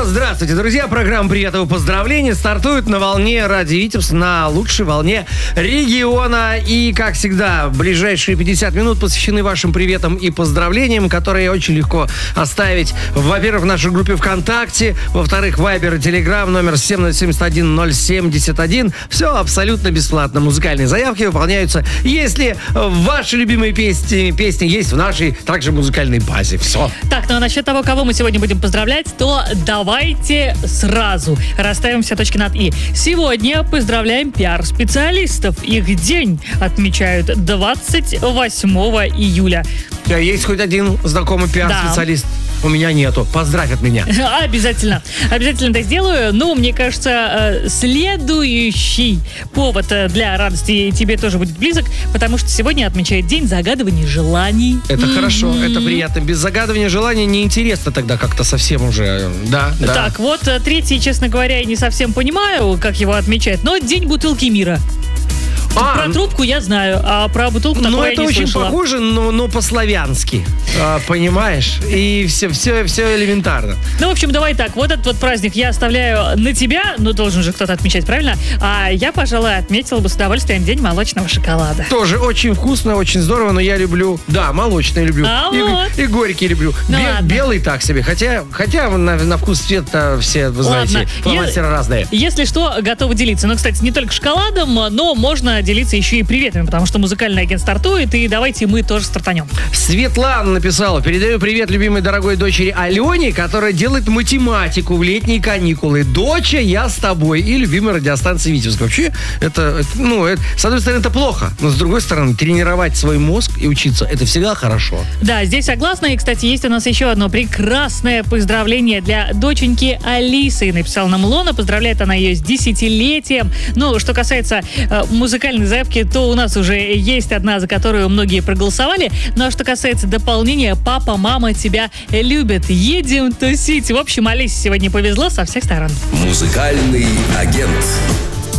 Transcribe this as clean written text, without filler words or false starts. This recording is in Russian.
Здравствуйте, друзья. Программа «Приятного поздравления» стартует на волне Радио Витебск, на лучшей волне региона. И, как всегда, ближайшие 50 минут посвящены вашим приветам и поздравлениям, которые очень легко оставить, во-первых, в нашей группе ВКонтакте, во-вторых, Вайбер и Телеграм, номер 7071071. Все абсолютно бесплатно. Музыкальные заявки выполняются, если ваши любимые песни есть в нашей также музыкальной базе. Все. Так, ну а насчет того, кого мы сегодня будем поздравлять, то давайте сразу расставим все точки над «и». Сегодня поздравляем пиар-специалистов. Их день отмечают 28 июля. Есть хоть один знакомый пиар-специалист? Да. У меня нету. Поздравь от меня. Обязательно. Обязательно это сделаю. Ну, мне кажется, следующий повод для радости тебе тоже будет близок, потому что сегодня отмечает день загадывания желаний. Это хорошо, это приятно. Без загадывания желаний неинтересно тогда как-то совсем уже. Да. Так, вот третий, честно говоря, я не совсем понимаю, как его отмечать, но день бутылки мира. Про трубку я знаю, а про бутылку такое я не слышала. Ну, это очень похоже, но по-славянски. Понимаешь? И все элементарно. Ну, в общем, давай так. Вот этот вот праздник я оставляю на тебя. Ну, должен же кто-то отмечать, правильно? А я, пожалуй, отметила бы с удовольствием день молочного шоколада. Тоже очень вкусно, очень здорово, но я люблю... Да, молочный люблю. И горький люблю. Белый так себе. Хотя на вкус цвет-то все, вы знаете, фломастеры разные. Если что, готовы делиться. Ну, кстати, не только шоколадом, но можно делиться еще и приветами, потому что музыкальный агент стартует, и давайте мы тоже стартанем. Светлана написала: передаю привет любимой дорогой дочери Алене, которая делает математику в летние каникулы. Доча, я с тобой. И любимой радиостанции Витебск. Вообще, это, с одной стороны, это плохо, но с другой стороны, тренировать свой мозг и учиться, это всегда хорошо. Да, здесь согласна. И, кстати, есть у нас еще одно прекрасное поздравление для доченьки Алисы. Написала нам Лона. Поздравляет она ее с 10-летием. Ну, что касается музыкальной заявки, то у нас уже есть одна, за которую многие проголосовали. Ну а что касается дополнения, папа, мама тебя любят. Едем тусить. В общем, Алисе сегодня повезло со всех сторон. Музыкальный агент.